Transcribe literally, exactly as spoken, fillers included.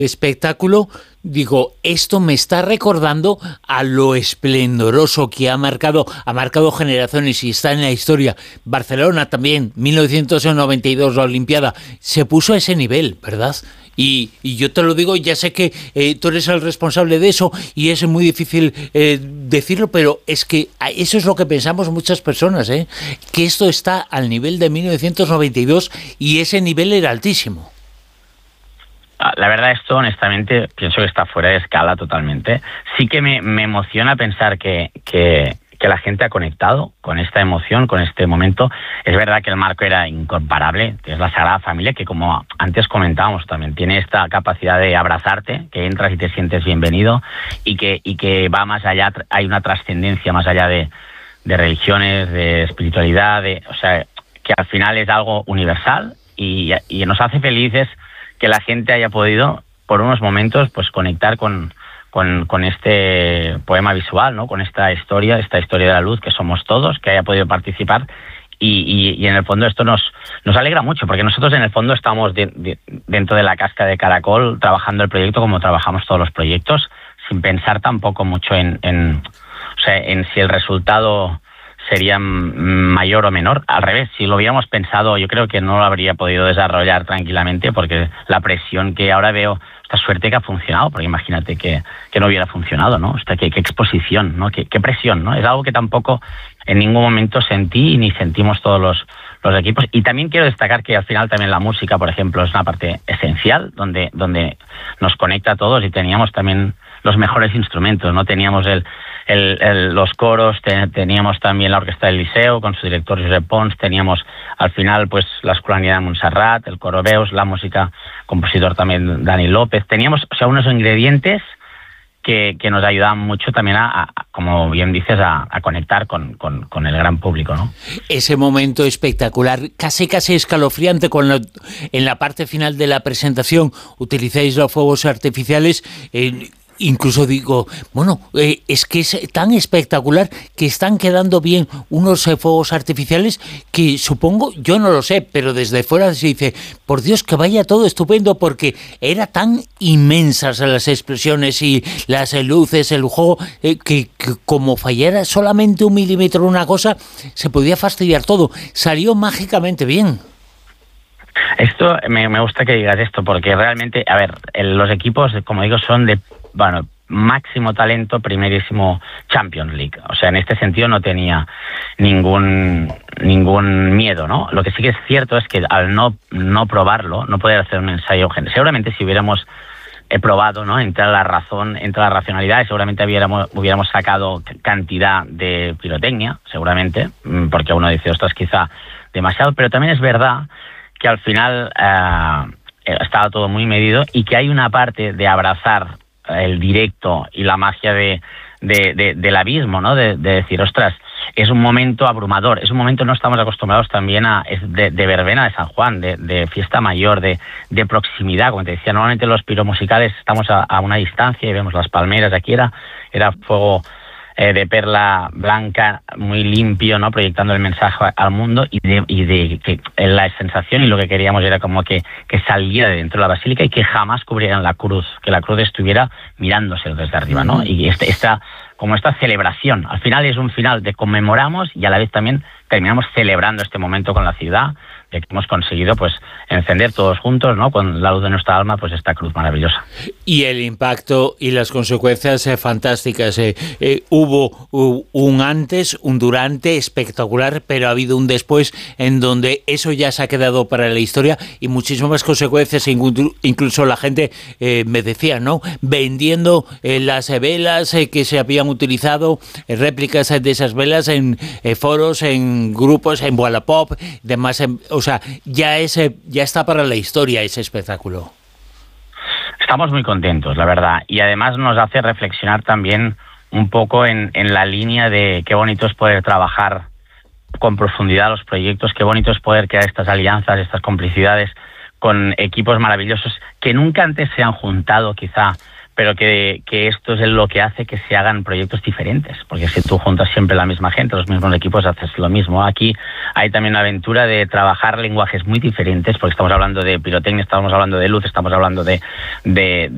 espectáculo, digo, esto me está recordando a lo esplendoroso que ha marcado, ha marcado generaciones y está en la historia. Barcelona también, mil novecientos noventa y dos, la Olimpiada, se puso a ese nivel, ¿verdad? Y, y yo te lo digo, ya sé que eh, tú eres el responsable de eso y es muy difícil eh, decirlo, pero es que eso es lo que pensamos muchas personas, ¿eh? Que esto está al nivel de mil novecientos noventa y dos y ese nivel era altísimo. La verdad, esto honestamente pienso que está fuera de escala totalmente. Sí que me, me emociona pensar que, que, que la gente ha conectado con esta emoción, con este momento. Es verdad que el marco era incomparable, es la Sagrada Familia, que como antes comentábamos también, tiene esta capacidad de abrazarte, que entras y te sientes bienvenido, y que, y que va más allá, hay una trascendencia más allá de, de religiones, de espiritualidad, de, o sea, que al final es algo universal y, y nos hace felices que la gente haya podido, por unos momentos, pues conectar con, con, con este poema visual, ¿no? Con esta historia, esta historia de la luz que somos todos, que haya podido participar. Y, y, y en el fondo esto nos, nos alegra mucho, porque nosotros en el fondo estamos de, de, dentro de la casca de caracol trabajando el proyecto como trabajamos todos los proyectos, sin pensar tampoco mucho en, en, o sea, en si el resultado sería mayor o menor. Al revés, si lo hubiéramos pensado, yo creo que no lo habría podido desarrollar tranquilamente, porque la presión que ahora veo, esta suerte que ha funcionado, porque imagínate que, que no hubiera funcionado, ¿no? Esta, qué, qué exposición, ¿no? Qué, qué presión, ¿no? Es algo que tampoco en ningún momento sentí ni sentimos todos los, los equipos. Y también quiero destacar que al final también la música, por ejemplo, es una parte esencial, donde, donde nos conecta a todos, y teníamos también los mejores instrumentos, ¿no? Teníamos el, el, el, los coros, te, teníamos también la Orquesta del Liceo con su director Josep Pons, teníamos al final pues la Escolanía de Montserrat, el coro Veus, la música, compositor también Dani López. Teníamos, o sea, unos ingredientes que, que nos ayudaban mucho también a, a como bien dices, a, a conectar con, con, con el gran público, ¿no? Ese momento espectacular, casi casi escalofriante, con la, en la parte final de la presentación utilizáis los fuegos artificiales. eh, Incluso digo, bueno, eh, es que es tan espectacular que están quedando bien unos eh, fuegos artificiales que supongo, yo no lo sé, pero desde fuera se dice, por Dios, que vaya todo estupendo, porque era tan inmensas las explosiones y las eh, luces, el juego, eh, que, que como fallara solamente un milímetro una cosa, se podía fastidiar todo. Salió mágicamente bien. Esto, me, me gusta que digas esto, porque realmente, a ver, el, los equipos, como digo, son de, bueno, máximo talento, primerísimo Champions League. O sea, en este sentido no tenía ningún ningún miedo, ¿no? Lo que sí que es cierto es que al no, no probarlo, no poder hacer un ensayo, seguramente si hubiéramos he probado, ¿no? Entra la razón, entra la racionalidad, y seguramente hubiéramos, hubiéramos sacado cantidad de pirotecnia, seguramente, porque uno dice, ostras, quizá demasiado, pero también es verdad que al final eh, estaba todo muy medido, y que hay una parte de abrazar el directo y la magia de, de, de del abismo, ¿no? De, de decir, ostras, es un momento abrumador, es un momento, no estamos acostumbrados también a de, de verbena de San Juan, de, de fiesta mayor, de, de proximidad, como te decía, normalmente los piromusicales estamos a, a una distancia y vemos las palmeras, aquí era, era fuego eh, de perla blanca, muy limpio, ¿no? Proyectando el mensaje al mundo, y de, y de que la sensación y lo que queríamos era como que, que saliera de dentro de la basílica y que jamás cubrieran la cruz, que la cruz estuviera mirándose desde arriba, ¿no? Y este, esta, como esta celebración, al final es un final de conmemoramos y a la vez también terminamos celebrando este momento con la ciudad, de que hemos conseguido pues encender todos juntos, ¿no? Con la luz de nuestra alma, pues esta cruz maravillosa. Y el impacto y las consecuencias eh, fantásticas. Eh, eh, hubo uh, un antes, un durante espectacular, pero ha habido un después en donde eso ya se ha quedado para la historia, y muchísimas consecuencias. Incluso la gente eh, me decía, ¿no? Vendiendo eh, las eh, velas eh, que se habían utilizado, eh, réplicas eh, de esas velas en eh, foros, en grupos, en Wallapop, demás. En, o sea, ya ese ya está para la historia ese espectáculo. Estamos muy contentos, la verdad, y además nos hace reflexionar también un poco en, en la línea de qué bonito es poder trabajar con profundidad los proyectos, qué bonito es poder crear estas alianzas, estas complicidades con equipos maravillosos que nunca antes se han juntado quizá, pero que, que esto es lo que hace que se hagan proyectos diferentes, porque si tú juntas siempre la misma gente, los mismos equipos, haces lo mismo. Aquí hay también una aventura de trabajar lenguajes muy diferentes, porque estamos hablando de pirotecnia, estamos hablando de luz, estamos hablando de, de,